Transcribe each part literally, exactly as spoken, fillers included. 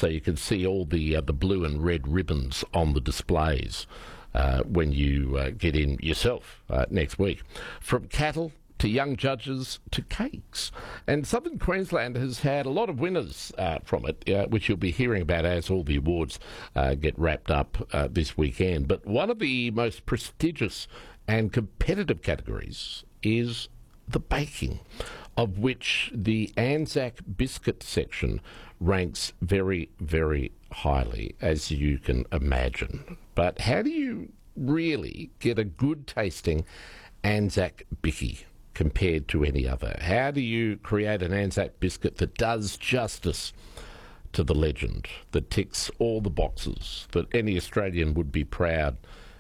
so you can see all the uh, the blue and red ribbons on the displays uh, when you uh, get in yourself uh, next week. From cattle to young judges to cakes. And Southern Queensland has had a lot of winners uh, from it, uh, which you'll be hearing about as all the awards uh, get wrapped up uh, this weekend. But one of the most prestigious and competitive categories is the baking, of which the Anzac biscuit section ranks very, very highly, as you can imagine. But how do you really get a good tasting Anzac bicky compared to any other? How do you create an Anzac biscuit that does justice to the legend, that ticks all the boxes that any Australian would be proud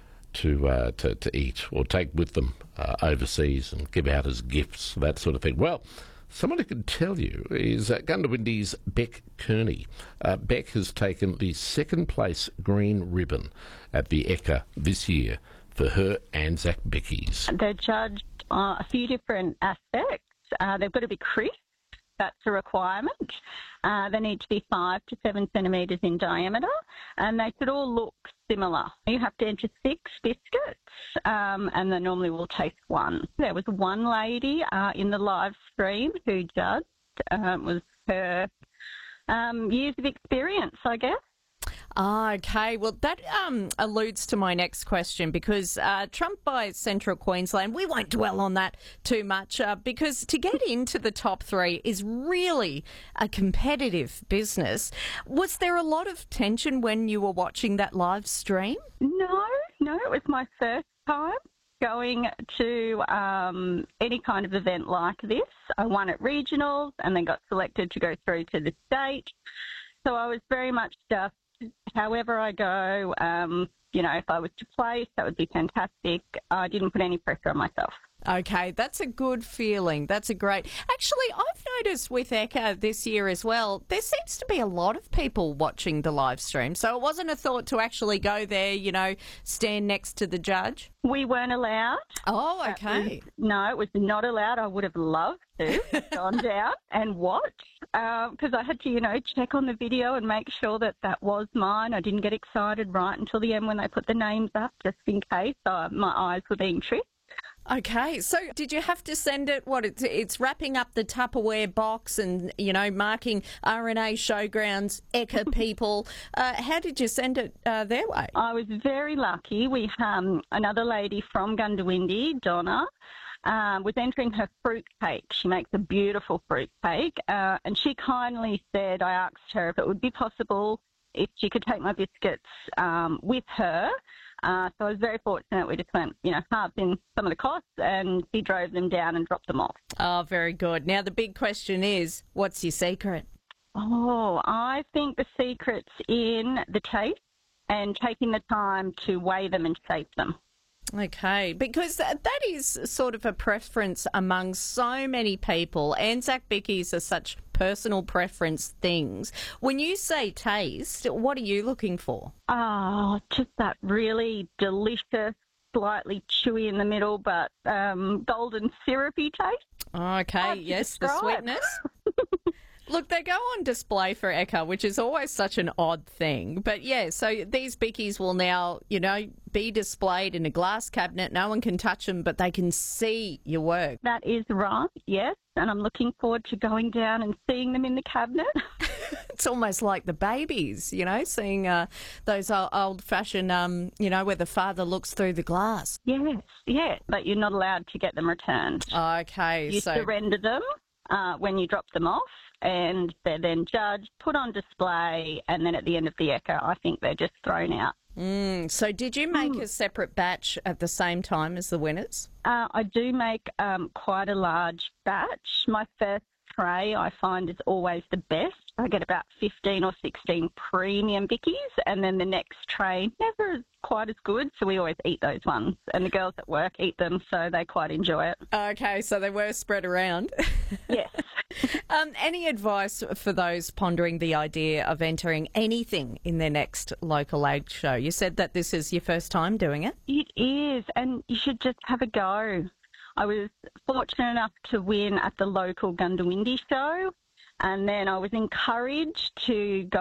to uh, to, to eat or take with them uh, overseas and give out as gifts, that sort of thing? Well, someone who can tell you is uh, Goondiwindi's Beck Kearney. Uh, Beck has taken the second place green ribbon at the Ekka this year for her Anzac bickies. They're judged on a few different aspects. Uh, they've got to be crisp. That's a requirement. Uh, they need to be five to seven centimetres in diameter, and they should all look similar. You have to enter six biscuits, um, and they normally will taste one. There was one lady uh, in the live stream who judged. Uh, it was her um, years of experience, I guess. Ah, okay. Well, that um, alludes to my next question, because uh, Trump by Central Queensland, we won't dwell on that too much, uh, because to get into the top three is really a competitive business. Was there a lot of tension when you were watching that live stream? No, no, it was my first time going to um, any kind of event like this. I won at regionals and then got selected to go through to the state. So I was very much just, however I go, um, you know, if I was to place, that would be fantastic. I didn't put any pressure on myself. Okay, that's a good feeling. That's a great... Actually, I've noticed with Ekka this year as well, there seems to be a lot of people watching the live stream. So it wasn't a thought to actually go there, you know, stand next to the judge? We weren't allowed. Oh, okay. Was, no, it was not allowed. I would have loved to have gone down and watch, because uh, I had to, you know, check on the video and make sure that that was mine. I didn't get excited right until the end when they put the names up, just in case uh, my eyes were being tricked. Okay, so did you have to send it, what, it's, it's wrapping up the Tupperware box and, you know, marking R N A Showgrounds, Ekka people. Uh, how did you send it uh, their way? I was very lucky. We um, another lady from Goondiwindi, Donna, um, was entering her fruit cake. She makes a beautiful fruit cake, uh, and she kindly said, I asked her if it would be possible if she could take my biscuits um, with her. Uh, so I was very fortunate. We just went, you know, halved in some of the costs, and he drove them down and dropped them off. Oh, very good. Now, the big question is, what's your secret? Oh, I think the secret's in the taste and taking the time to weigh them and shape them. Okay, because that is sort of a preference among so many people. Anzac bickies are such personal preference things. When you say taste, what are you looking for? Oh, just that really delicious, slightly chewy in the middle, but um, golden syrupy taste. Okay, yes, the sweetness. Look, they go on display for Ekka, which is always such an odd thing. But, yeah, so these bickies will now, you know, be displayed in a glass cabinet. No one can touch them, but they can see your work. That is right, yes. And I'm looking forward to going down and seeing them in the cabinet. It's almost like the babies, you know, seeing uh, those old-fashioned, um, you know, where the father looks through the glass. Yes, yes, but you're not allowed to get them returned. Okay. You so... surrender them uh, when you drop them off, and they're then judged, put on display, and then at the end of the Ekka, I think they're just thrown out. Mm, so did you make mm. a separate batch at the same time as the winners? Uh, I do make um, quite a large batch. My first tray I find is always the best. I get about fifteen or sixteen premium bickies, and then the next tray never quite as good, so we always eat those ones. And the girls at work eat them, so they quite enjoy it. Okay, so they were spread around. Yes. um, any advice for those pondering the idea of entering anything in their next local ag show? You said that this is your first time doing it. It is, and you should just have a go. I was fortunate enough to win at the local Goondiwindi show, and then I was encouraged to go